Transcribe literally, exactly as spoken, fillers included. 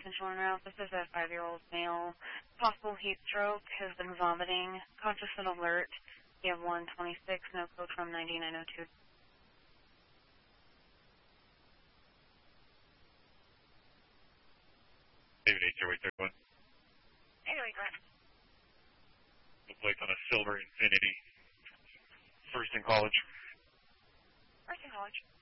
Central en route. This is a five-year-old male. Possible heat stroke, has been vomiting. Conscious and alert. You have one twenty-six, no code from ninety-nine oh two. David eight zero eight thirty-one. eight oh eight, go ahead. The plate's on a silver Infinity. First in college. First in college.